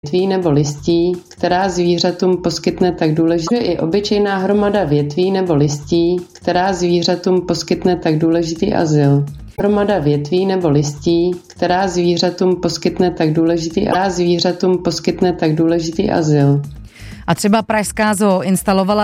větví nebo listí, která zvířatům poskytne tak důležitý i obyčejná hromada větví nebo listí, která zvířatům poskytne tak důležitý azyl. Hromada větví nebo listí, která zvířatům poskytne tak důležitý azyl. A třeba pražská zoo instalovala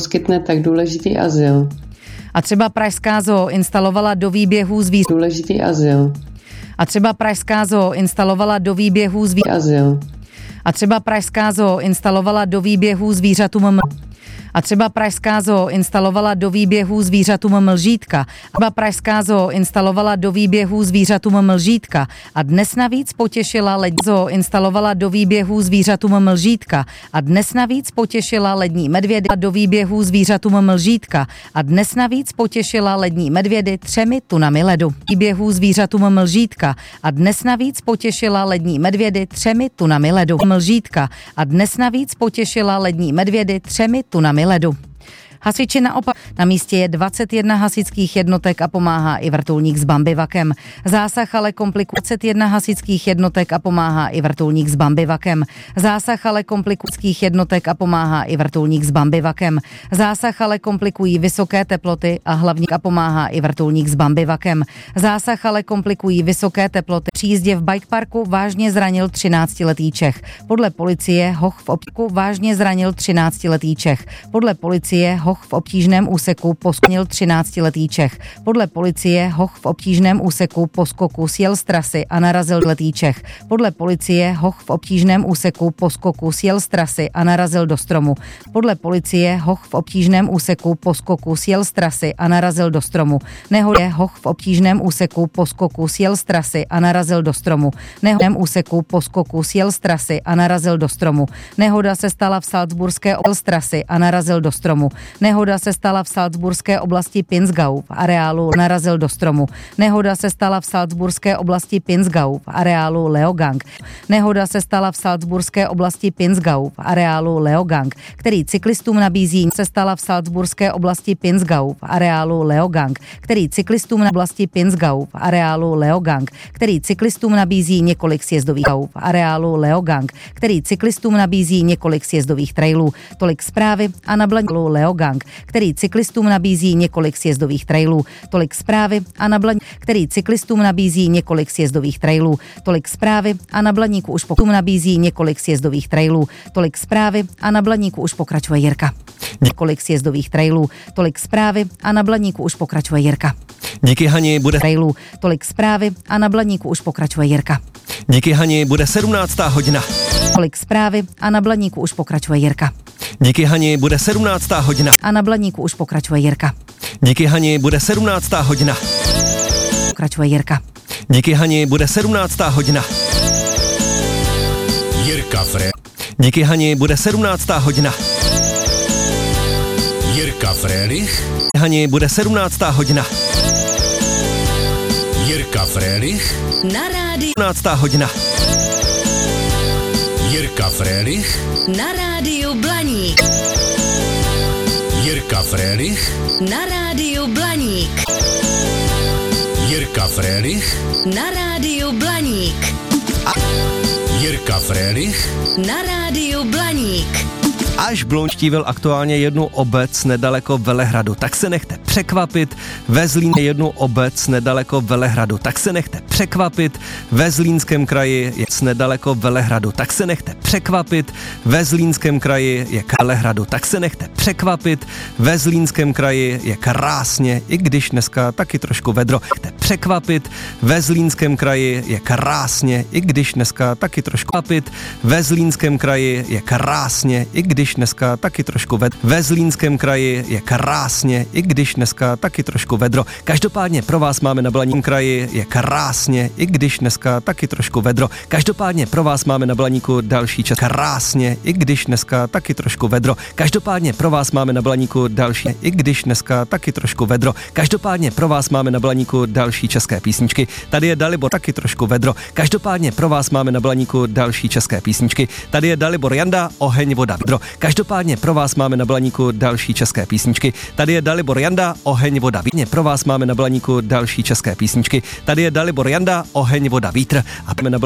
do výběhů důležitý azyl. A třeba pražská zoo instalovala do výběhů azyl. A třeba pražská zoo instalovala do výběhů zvířatům A třeba pražská zoo instalovala do výběhů zvířatům mlžítka. A pražská zoo instalovala do výběhů zvířatům mlžítka. A dnes navíc potěšila lední zoo instalovala do výběhů zvířatům mlžítka. A dnes navíc potěšila lední medvědy do výběhů zvířatům mlžítka. A dnes navíc potěšila lední medvědy 3 tunami ledu. Výběhů zvířatům mlžítka. A dnes navíc potěšila lední medvědy 3 tunami ledu. Mlžítka. A dnes navíc potěšila lední medvědy 3 tunami ledu. Hasiči naopak. Na místě je 21 hasičských jednotek a pomáhá i vrtulník s bambivakem. Zásah ale komplikuje 21 hasičských jednotek a pomáhá i vrtulník s bambivakem. Zásah ale komplikujících jednotek a pomáhá i vrtulník s bambivakem. Zásah ale komplikují vysoké teploty a hlavně a pomáhá i vrtulník s bambivakem. Zásah ale komplikují vysoké teploty. Při jízdě v bikeparku vážně zranil 13letý Čech. Podle policie hoch v obtížném vážně zranil 13letý Čech. Podle policie hoch v obtížném úseku posknil 13letý Čech. Podle policie hoch v obtížném úseku po skoku sjel z trasy a narazil letý Čech. Podle policie hoch v obtížném úseku po skoku sjel z trasy a narazil do stromu. Podle policie hoch v obtížném úseku po skoku sjel z trasy a narazil do stromu. Nehoda hoch v obtížném úseku po skoku sjel z trasy a narazil do stromu. Nehoda úseku po skoku sjel z trasy a narazil do stromu. Nehoda se stala v Salzburské oblasti trasy a narazil do stromu. Nehoda se stala v Salzburské oblasti Pinzgau v areálu narazil do stromu. Nehoda se stala v Salzburské oblasti Pinzgau v areálu Leogang. Nehoda se stala v Salzburské oblasti Pinzgau v areálu Leogang, který cyklistům nabízí se stala v Salzburské oblasti Pinzgau v areálu Leogang, který cyklistům na oblasti Pinzgau v areálu Leogang, který cyklistům nabízí několik sjezdových v areálu Leogang, který cyklistům nabízí několik sjezdových trailů. Tolik zprávy a na Blaňku Leogang, který cyklistům nabízí několik sjezdových trailů. Tolik zprávy a na Blaňku, který cyklistům nabízí několik sjezdových trailů. Tolik zprávy a na Blaníku už nabízí několik sjezdových trailů. Tolik zprávy a na Blaníku už pokračuje Jirka. Několik sjezdových trailů. Tolik zprávy a na Blaníku už pokračuje Jirka. Díky Hani bude trailů. Tolik zprávy a na Blaníku už pokračuje Jirka. Díky Hani bude 17. hodina. Tolik zprávy a na Blaníku už pokračuje Jirka. Díky Hani bude 17. hodina. A na Blaníku už pokračuje Jirka. Díky Hani bude 17. hodina. Pokračuje Jirka. Díky Hani bude 17. hodina. Jirka Fre. Díky Hani bude 17. hodina. Jirka Frélich. Hani bude 17. hodina. Jirka Frélich. Na rádiu 17. hodina. Jirka Frélich. Na rádiu Blaník. Jirka Frélich. Na rádiu Blaník. Jirka Frélich. Na rádiu Blaník. Jirka Frélich. Na rádiu Blaník. Až navštívil aktuálně jednu obec nedaleko Velehradu, tak se nechte překvapit. Ve Zlíně jednu obec nedaleko Velehradu, tak se nechte překvapit. Ve Zlínském kraji je nedaleko Velehradu, tak se nechte překvapit. Ve Zlínském kraji je Velehradu, tak se nechte překvapit. Ve Zlínském kraji je krásně, i když dneska taky trošku vedro. Nechte překvapit. Ve Zlínském kraji je krásně, i když dneska taky trošku překvapit. Ve Zlínském kraji je krásně, i když dneska taky trošku vedro. Ve Zlínském kraji je krásně, i když dneska taky trošku vedro. Každopádně pro vás máme na Blaníku kraji je krásně, i když dneska taky trošku vedro. Každopádně pro vás máme na Blaníku další čas. Krásně, i když dneska taky trošku vedro. Každopádně pro vás máme na Blaníku další, i když dneska taky trošku vedro. Každopádně pro vás máme na Blaníku další české písničky. Tady je Dalibor, taky trošku vedro. Každopádně pro vás máme na Blaníku další české písničky. Tady je Dalibor Janda, Oheň, voda, vedro. Každopádně pro vás máme na Blaníku další české písničky. Tady je Dalibor Janda, Oheň, voda, vítr. Pro vás máme na Blaníku další české písničky. Tady je Dalibor Janda, Oheň, voda, vítr. A